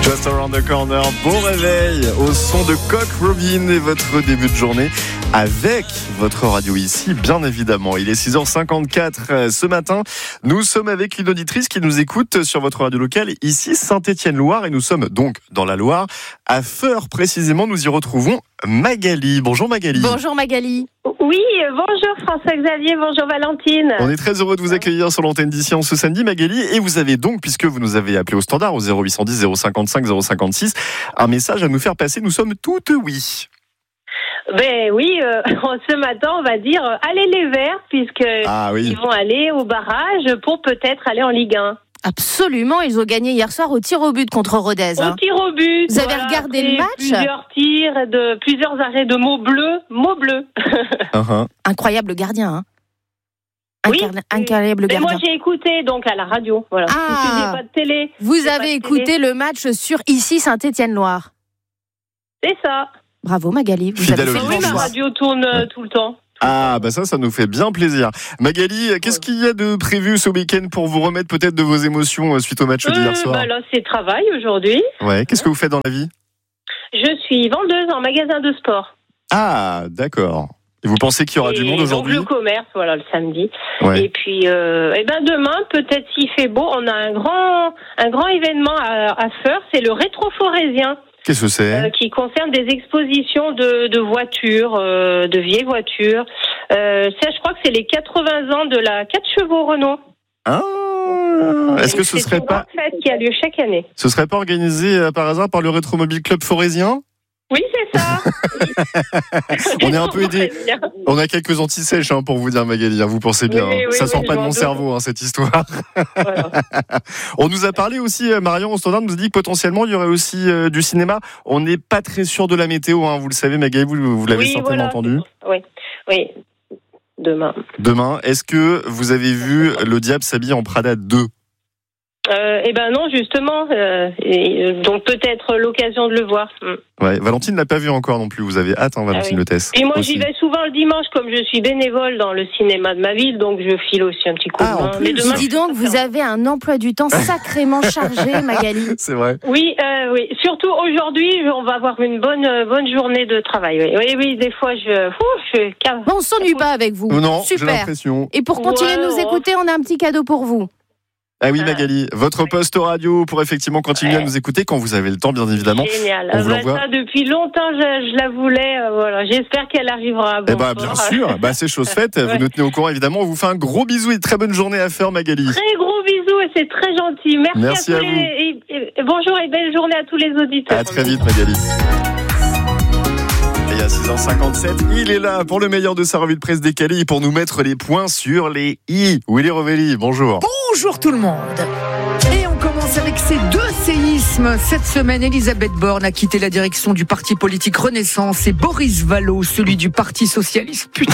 Just Around the Corner, bon réveil au son de Cock Robin et votre début de journée avec votre radio ici, bien évidemment. Il est 6h54 ce matin. Nous sommes avec une auditrice qui nous écoute sur votre radio locale ici, Saint-Étienne-Loire, et nous sommes donc dans la Loire, à Feurs précisément. Nous y retrouvons Magali. Bonjour Magali. Bonjour Magali. Oui, bonjour François-Xavier, bonjour Valentine. On est très heureux de vous accueillir sur l'antenne d'ici en ce samedi Magali, et vous avez donc, puisque vous nous avez appelé au standard au 0810 055 056, un message à nous faire passer. Nous sommes toutes oui. Ben oui, ce matin on va dire allez les Verts, puisque ils vont aller au barrage pour peut-être aller en Ligue 1. Absolument, ils ont gagné hier soir au tir au but contre Rodez. Au tir au but. Vous avez regardé le match ? Plusieurs tirs, plusieurs arrêts de mots bleus. Incroyable gardien, hein. Incroyable gardien. Mais moi j'ai écouté donc à la radio, voilà. J'ai pas de télé. Vous avez écouté le match sur ici Saint-Étienne-Loire. C'est ça. Bravo Magali, vous avez fait ma radio tourne tout le temps. Ah bah ça nous fait bien plaisir. Magali, qu'est-ce qu'il y a de prévu ce week-end pour vous remettre peut-être de vos émotions suite au match d'hier soir ? Là c'est travail aujourd'hui. Ouais, qu'est-ce que vous faites dans la vie ? Je suis vendeuse en magasin de sport. Ah d'accord. Et vous pensez qu'il y aura du monde aujourd'hui ? Donc le commerce, voilà, le samedi. Ouais. Et puis demain, peut-être s'il fait beau, on a un grand événement à Feurs, c'est le Rétro-Forésien. Qu'est-ce que c'est ? Qui concerne des expositions de voitures, de vieilles voitures. Ça, je crois que c'est les 80 ans de la 4 chevaux Renault. Ah, est-ce que ce serait pas une fête qui a lieu chaque année ? Ce serait pas organisé par hasard par le Rétromobile Club Forésien ? Oui, c'est ça. On est un peu aidé. On a quelques antisèches pour vous dire, Magali. Vous pensez bien. Ça sort pas de mon cerveau, cette histoire. Voilà. On nous a parlé aussi, Marion, au standard, nous a dit que potentiellement il y aurait aussi du cinéma. On n'est pas très sûr de la météo, vous le savez, Magali, vous l'avez certainement entendu. Oui. Demain, est-ce que vous avez vu Le Diable s'habille en Prada 2 ? Non, justement. Donc peut-être l'occasion de le voir. Ouais, Valentine l'a pas vu encore non plus. Vous avez hâte, Valentine Le Test. Et moi, j'y vais souvent le dimanche, comme je suis bénévole dans le cinéma de ma ville, donc je file aussi un petit coup de main. Mais demain, dis donc, vous avez un emploi du temps sacrément chargé, Magali. C'est vrai. Oui. Surtout aujourd'hui, on va avoir une bonne journée de travail. Oui. Des fois, on s'ennuie pas avec vous. Non, super. J'ai l'impression. Et pour continuer de nous écouter, on a un petit cadeau pour vous. Ah oui, Magali, votre poste radio pour effectivement continuer à nous écouter quand vous avez le temps, bien évidemment. Génial. On vous l'envoie. Ça, depuis longtemps, je la voulais. Voilà. J'espère qu'elle arrivera. Bien sûr. C'est chose faite. Vous nous tenez au courant, évidemment. On vous fait un gros bisou et très bonne journée à faire, Magali. Très gros bisous et c'est très gentil. Merci à tous vous. Bonjour et belle journée à tous les auditeurs. À très vite, Magali. Et à 6h57, il est là pour le meilleur de sa revue de presse décalée et pour nous mettre les points sur les i. Willy Rovelli, bonjour. Bonjour tout le monde. Et on commence avec ces deux séismes. Cette semaine, Elisabeth Borne a quitté la direction du parti politique Renaissance et Boris Vallaud, celui du Parti Socialiste. Putain.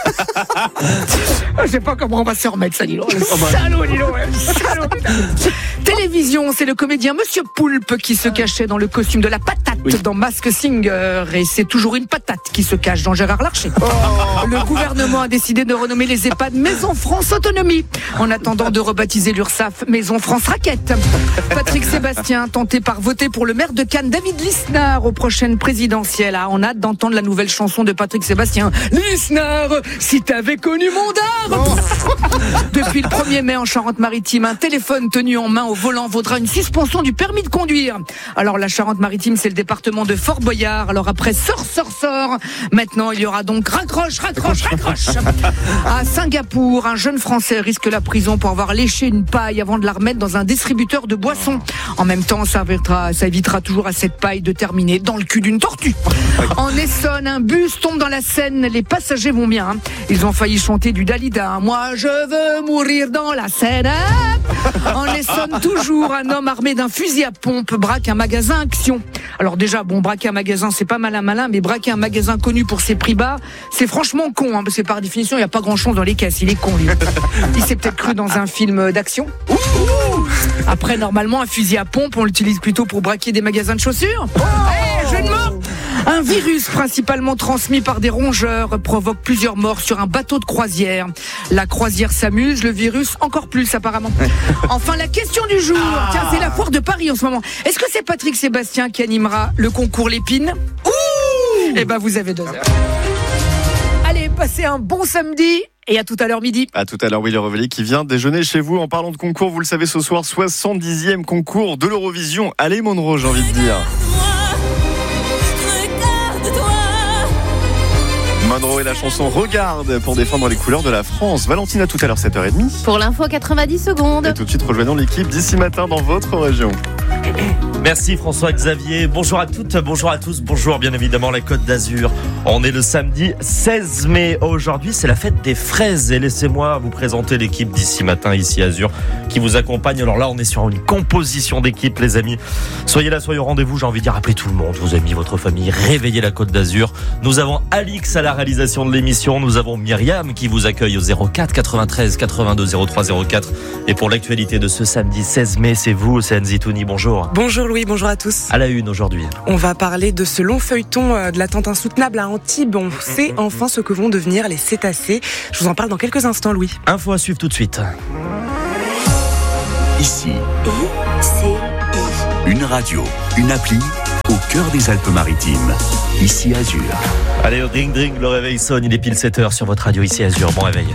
Je sais pas comment on va se remettre ça, Lilo. Salaud, Lilo. Salaud. Télévision, c'est le comédien Monsieur Poulpe qui se cachait dans le costume de la patate dans Masked Singer. Et c'est toujours une patate qui se cache dans Gérard Larcher. Le gouvernement a décidé de renommer les EHPAD Maison France Autonomie, en attendant de rebaptiser l'URSSAF Maison France Raquette. Patrick Sébastien, tenté par voter pour le maire de Cannes, David Lisnard, aux prochaines présidentielles. On a hâte d'entendre la nouvelle chanson de Patrick Sébastien. Lisnard, si t'avais connu mon dard. Depuis le 1er mai en Charente-Maritime, un téléphone tenu en main au volant vaudra une suspension du permis de conduire. Alors la Charente-Maritime, c'est le département de Fort Boyard. Alors après sort. Maintenant, il y aura donc raccroche. À Singapour, un jeune Français risque la prison pour avoir léché une paille avant de la remettre dans un distributeur de boissons. En même temps, ça évitera toujours à cette paille de terminer dans le cul d'une tortue. En Essonne, un bus tombe dans la Seine. Les passagers vont bien. Ils ont failli chanter du Dalida. Moi, je veux mourir dans la Seine. En Essonne, toujours, un homme armé d'un fusil à pompe braque un magasin Action. Alors déjà, braquer un magasin, c'est pas malin, mais braquer un magasin connu pour ses prix bas, c'est franchement con, parce que par définition, il n'y a pas grand-chose dans les caisses. Il est con, lui. Il s'est peut-être cru dans un film d'action. Après, normalement, un fusil à pompe, on l'utilise plutôt pour braquer des magasins de chaussures. Jeu de mots. Un virus principalement transmis par des rongeurs provoque plusieurs morts sur un bateau de croisière. La croisière s'amuse, le virus encore plus apparemment. Enfin, la question du jour. Tiens, c'est la foire de Paris en ce moment. Est-ce que c'est Patrick Sébastien qui animera le concours Lépine ? Eh ben, vous avez 2 heures. Allez, passez un bon samedi. Et à tout à l'heure midi. À tout à l'heure, Willy Revelli qui vient déjeuner chez vous. En parlant de concours, vous le savez, ce soir, 70e concours de l'Eurovision. Allez, Monroe, j'ai envie de dire. Monroe et la chanson Regarde pour défendre les couleurs de la France. Valentine, à tout à l'heure, 7h30. Pour l'info, 90 secondes. Et tout de suite, rejoignons l'équipe d'ici matin dans votre région. Merci François-Xavier, bonjour à toutes, bonjour à tous, bonjour bien évidemment la Côte d'Azur. On est le samedi 16 mai, aujourd'hui c'est la fête des fraises et laissez-moi vous présenter l'équipe d'ici matin ici Azur qui vous accompagne. Alors là on est sur une composition d'équipe les amis, soyez là, soyez au rendez-vous, j'ai envie de dire appelez tout le monde, vos amis, votre famille, réveillez la Côte d'Azur. Nous avons Alix à la réalisation de l'émission, nous avons Myriam qui vous accueille au 04 93 82 03 04 et pour l'actualité de ce samedi 16 mai c'est vous, c'est Anne Zitouni, bonjour. Bonjour Louis, bonjour à tous. À la une aujourd'hui. On va parler de ce long feuilleton de l'attente insoutenable à Antibes. On sait enfin ce que vont devenir les cétacés. Je vous en parle dans quelques instants Louis. Info à suivre tout de suite. Ici, une radio, une appli au cœur des Alpes-Maritimes. Ici Azur. Allez, ring ring, le réveil sonne, il est pile 7h sur votre radio ici Azur. Bon réveil.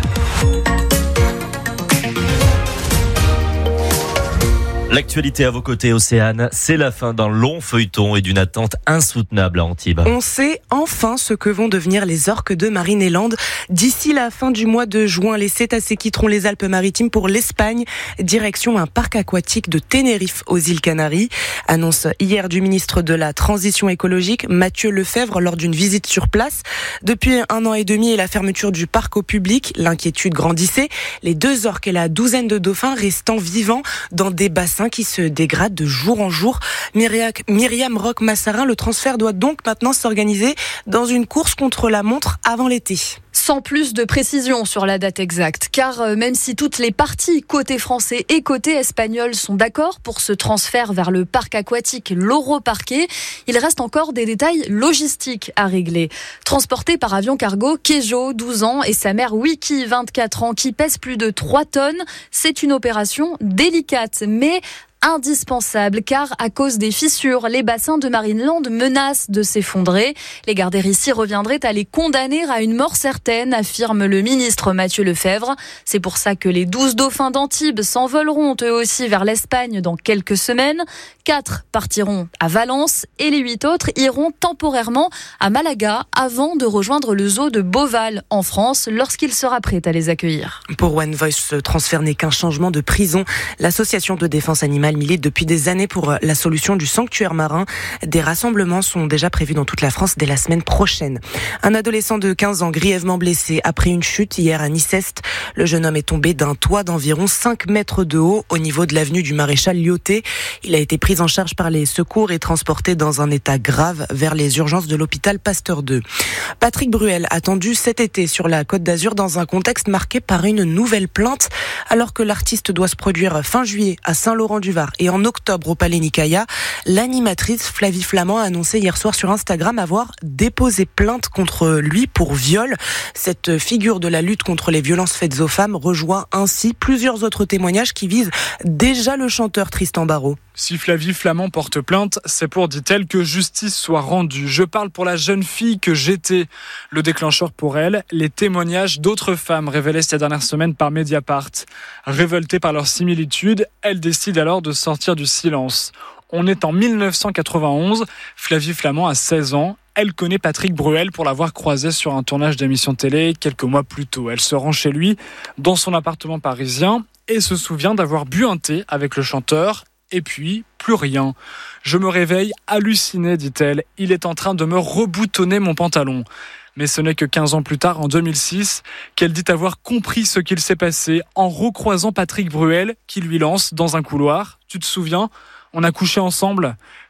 L'actualité à vos côtés, Océane, c'est la fin d'un long feuilleton et d'une attente insoutenable à Antibes. On sait enfin ce que vont devenir les orques de Marineland. D'ici la fin du mois de juin, les cétacés quitteront les Alpes-Maritimes pour l'Espagne, direction un parc aquatique de Tenerife aux îles Canaries. Annonce hier du ministre de la Transition écologique, Mathieu Lefebvre, lors d'une visite sur place. Depuis 1 an et demi et la fermeture du parc au public, l'inquiétude grandissait. Les 2 orques et la douzaine de dauphins restant vivants dans des bassins qui se dégradent de jour en jour. Myriam Roch-Massarin, le transfert doit donc maintenant s'organiser dans une course contre la montre avant l'été. Sans plus de précision sur la date exacte, car même si toutes les parties, côté français et côté espagnol, sont d'accord pour ce transfert vers le parc aquatique l'Europarquet, il reste encore des détails logistiques à régler. Transporté par avion cargo, Kejo, 12 ans, et sa mère Wiki, 24 ans, qui pèse plus de 3 tonnes, c'est une opération délicate, mais indispensable, car à cause des fissures, les bassins de Marineland menacent de s'effondrer. Les garder ici reviendraient à les condamner à une mort certaine, affirme le ministre Mathieu Lefebvre. C'est pour ça que les 12 dauphins d'Antibes s'envoleront eux aussi vers l'Espagne dans quelques semaines. 4 partiront à Valence et les 8 autres iront temporairement à Malaga avant de rejoindre le zoo de Beauval en France lorsqu'il sera prêt à les accueillir. Pour One Voice, ce transfert n'est qu'un changement de prison. L'association de défense animale milite depuis des années pour la solution du sanctuaire marin. Des rassemblements sont déjà prévus dans toute la France dès la semaine prochaine. Un adolescent de 15 ans grièvement blessé après une chute hier à Nice-Est. Le jeune homme est tombé d'un toit d'environ 5 mètres de haut au niveau de l'avenue du Maréchal Lyoté. Il a été pris en charge par les secours et transporté dans un état grave vers les urgences de l'hôpital Pasteur 2. Patrick Bruel attendu cet été sur la Côte d'Azur dans un contexte marqué par une nouvelle plainte. Alors que l'artiste doit se produire fin juillet à Saint-Laurent-du-Var et en octobre au Palais Nicaïa, l'animatrice Flavie Flament a annoncé hier soir sur Instagram avoir déposé plainte contre lui pour viol. Cette figure de la lutte contre les violences faites aux femmes rejoint ainsi plusieurs autres témoignages qui visent déjà le chanteur Tristan Barraud. Si Flavie Flament porte plainte, c'est pour, dit-elle, que justice soit rendue. Je parle pour la jeune fille que j'étais. Le déclencheur pour elle, les témoignages d'autres femmes révélés ces dernières semaines par Mediapart. Révoltée par leur similitude, elle décide alors de sortir du silence. On est en 1991, Flavie Flament a 16 ans. Elle connaît Patrick Bruel pour l'avoir croisé sur un tournage d'émission télé quelques mois plus tôt. Elle se rend chez lui, dans son appartement parisien, et se souvient d'avoir bu un thé avec le chanteur. Et puis, plus rien. Je me réveille hallucinée, dit-elle. Il est en train de me reboutonner mon pantalon. Mais ce n'est que 15 ans plus tard, en 2006, qu'elle dit avoir compris ce qu'il s'est passé en recroisant Patrick Bruel, qui lui lance dans un couloir. Tu te souviens ? On a couché ensemble.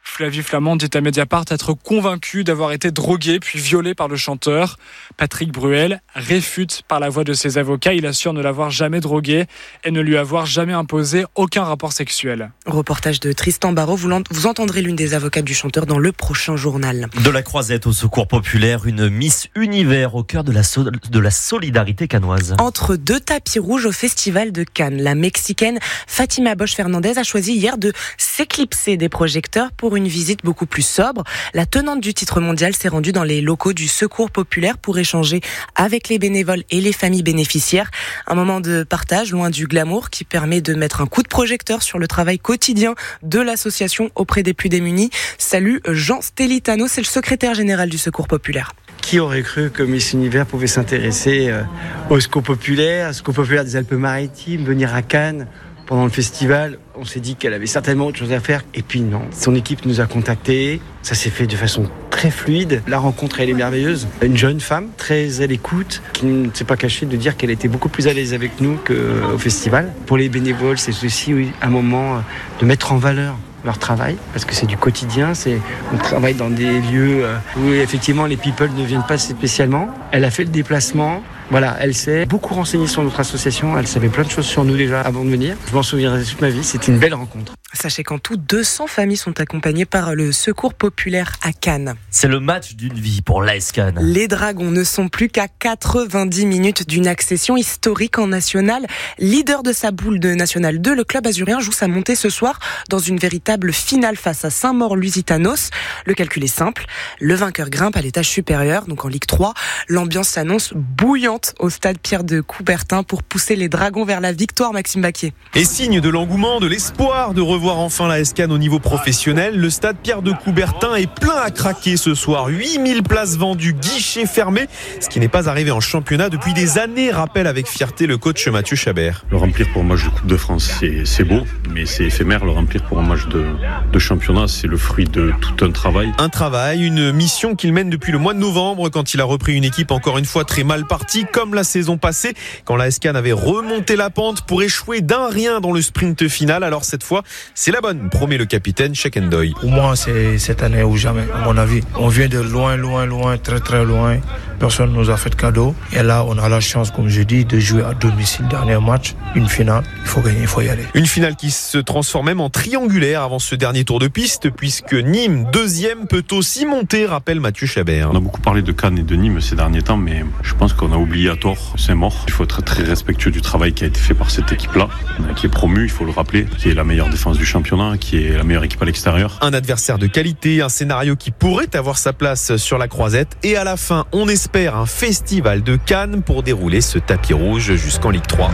Flavie Flament dit à Mediapart être convaincue d'avoir été droguée puis violée par le chanteur. Patrick Bruel réfute par la voix de ses avocats. Il assure ne l'avoir jamais droguée et ne lui avoir jamais imposé aucun rapport sexuel. Reportage de Tristan Barraud. Vous entendrez l'une des avocates du chanteur dans le prochain journal. De la Croisette au Secours populaire, une Miss Univers au cœur de la solidarité cannoise. Entre deux tapis rouges au Festival de Cannes, la Mexicaine Fatima Bosch Fernandez a choisi hier de s'éclipser des projecteurs pour une visite beaucoup plus sobre. La tenante du titre mondial s'est rendue dans les locaux du Secours populaire pour échanger avec les bénévoles et les familles bénéficiaires. Un moment de partage loin du glamour qui permet de mettre un coup de projecteur sur le travail quotidien de l'association auprès des plus démunis. Salut Jean Stelitano, c'est le secrétaire général du Secours populaire. Qui aurait cru que Miss Univers pouvait s'intéresser au Secours populaire des Alpes-Maritimes, venir à Cannes pendant le festival? On s'est dit qu'elle avait certainement autre chose à faire. Et puis non, son équipe nous a contactés. Ça s'est fait de façon très fluide. La rencontre, elle est merveilleuse. Une jeune femme, très à l'écoute, qui ne s'est pas cachée de dire qu'elle était beaucoup plus à l'aise avec nous qu'au festival. Pour les bénévoles, c'est aussi un moment de mettre en valeur leur travail, parce que c'est du quotidien, on travaille dans des lieux où effectivement les people ne viennent pas spécialement. Elle a fait le déplacement, voilà, elle s'est beaucoup renseignée sur notre association, elle savait plein de choses sur nous déjà avant de venir. Je m'en souviendrai toute ma vie, c'était une belle rencontre. Sachez qu'en tout, 200 familles sont accompagnées par le Secours populaire à Cannes. C'est le match d'une vie pour l'AS Cannes. Les Dragons ne sont plus qu'à 90 minutes d'une accession historique en national. Leader de sa boule de National 2, le club azurien joue sa montée ce soir dans une véritable finale face à Saint-Maur-Lusitanos. Le calcul est simple, le vainqueur grimpe à l'étage supérieur, donc en Ligue 3. L'ambiance s'annonce bouillante au stade Pierre de Coubertin pour pousser les Dragons vers la victoire, Maxime Baquier. Et signe de l'engouement, de l'espoir de revoir enfin l'AS Cannes au niveau professionnel, le stade Pierre de Coubertin est plein à craquer ce soir. 8000 places vendues, guichet fermé, ce qui n'est pas arrivé en championnat depuis des années, rappelle avec fierté le coach Mathieu Chabert. Le remplir pour un match de Coupe de France, c'est beau, mais c'est éphémère. Le remplir pour un match de championnat, c'est le fruit de tout un travail. Un travail, une mission qu'il mène depuis le mois de novembre, quand il a repris une équipe encore une fois très mal partie, comme la saison passée, quand l'AS Cannes avait remonté la pente pour échouer d'1-1 dans le sprint final. Alors cette fois, c'est la bonne, promet le capitaine Cheikh Ndoye. Pour moi, c'est cette année ou jamais, à mon avis. On vient de loin, très très loin. Personne ne nous a fait de cadeau. Et là, on a la chance, comme je dis, de jouer à domicile. Dernier match, une finale. Il faut gagner, il faut y aller. Une finale qui se transforme même en triangulaire avant ce dernier tour de piste, puisque Nîmes, deuxième, peut aussi monter, rappelle Mathieu Chabert. On a beaucoup parlé de Cannes et de Nîmes ces derniers temps, mais je pense qu'on a oublié à tort Saint-Maur. Il faut être très respectueux du travail qui a été fait par cette équipe-là, qui est promue, il faut le rappeler, qui est la meilleure défense du championnat, qui est la meilleure équipe à l'extérieur. Un adversaire de qualité, un scénario qui pourrait avoir sa place sur la croisette. Et à la fin, on espère un festival de Cannes pour dérouler ce tapis rouge jusqu'en Ligue 3.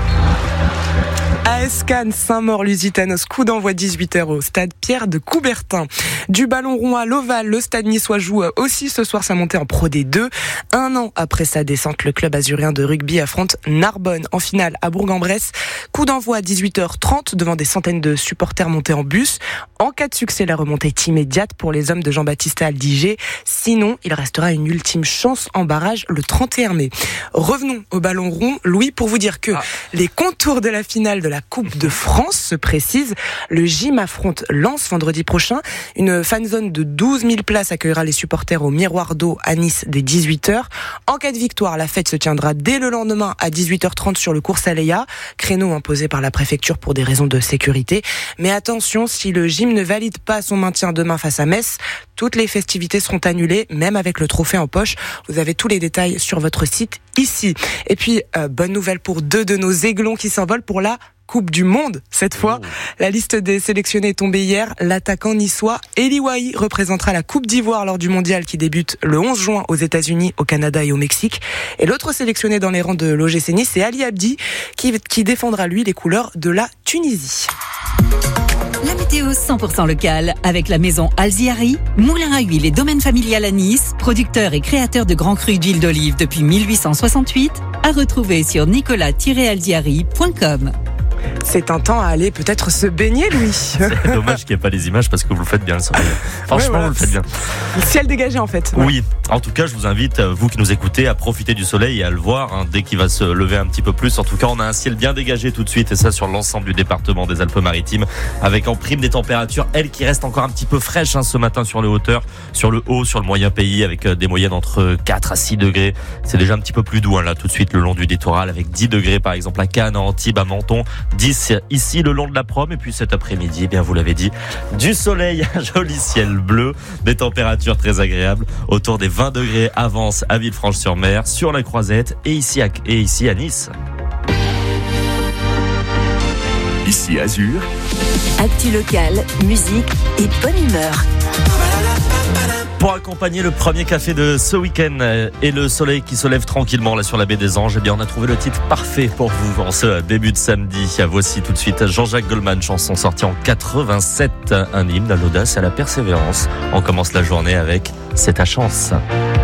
AS Cannes, Saint-Maur-Lusitanos, coup d'envoi 18h au stade Pierre de Coubertin. Du ballon rond à l'Oval, le stade niçois joue aussi ce soir sa montée en Pro D2. Un an après sa descente, le club azurien de rugby affronte Narbonne en finale à Bourg-en-Bresse. Coup d'envoi à 18h30 devant des centaines de supporters montés en bus. En cas de succès, la remontée est immédiate pour les hommes de Jean-Baptiste Aldiger. Sinon, il restera une ultime chance en barrage le 31 mai. Revenons au ballon rond, Louis, pour vous dire que les contours de la finale de la Coupe de France se précisent. Le gym affronte Lens vendredi prochain. Une fanzone de 12 000 places accueillera les supporters au Miroir d'eau à Nice dès 18h. En cas de victoire, la fête se tiendra dès le lendemain à 18h30 sur le cours Saléa. Créneau imposé par la préfecture pour des raisons de sécurité. Mais attention, si le gym ne valide pas son maintien demain face à Metz, toutes les festivités seront annulées, même avec le trophée en poche. Vous avez tous les détails sur votre site ici. Et puis, bonne nouvelle pour deux de nos aiglons qui s'envolent pour la Coupe du Monde, cette fois. La liste des sélectionnés est tombée hier. L'attaquant niçois Eli Wahi représentera la Coupe d'Ivoire lors du mondial qui débute le 11 juin aux États-Unis, au Canada et au Mexique. Et l'autre sélectionné dans les rangs de l'OGC Nice, c'est Ali Abdi qui défendra lui les couleurs de la Tunisie. La météo 100% locale avec la maison Alziari, moulin à huile et domaine familial à Nice, producteur et créateur de grands crus d'huile d'olive depuis 1868, à retrouver sur nicolas-alziari.com. C'est un temps à aller peut-être se baigner, Louis. C'est dommage qu'il n'y ait pas les images parce que vous le faites bien le soleil. Franchement, vous le faites bien. Le ciel dégagé en fait. Oui, en tout cas, je vous invite, vous qui nous écoutez, à profiter du soleil et à le voir dès qu'il va se lever un petit peu plus. En tout cas, on a un ciel bien dégagé tout de suite et ça sur l'ensemble du département des Alpes-Maritimes avec en prime des températures, elles qui restent encore un petit peu fraîches ce matin sur les hauteurs, sur le haut, sur le moyen pays avec des moyennes entre 4 à 6 degrés. C'est déjà un petit peu plus doux là tout de suite le long du littoral avec 10 degrés par exemple à Cannes, à Antibes, à Menton, 10 ici le long de la Prom et puis cet après-midi, bien vous l'avez dit, du soleil, un joli ciel bleu, des températures très agréables, autour des 20 degrés avance à Villefranche-sur-Mer, sur la Croisette et ici à Nice. Ici Azur. Actu locale, musique et bonne humeur. Pour accompagner le premier café de ce week-end et le soleil qui se lève tranquillement là sur la baie des Anges, eh bien on a trouvé le titre parfait pour vous en ce début de samedi. Voici tout de suite Jean-Jacques Goldman, chanson sortie en 87, un hymne à l'audace et à la persévérance. On commence la journée avec C'est ta chance.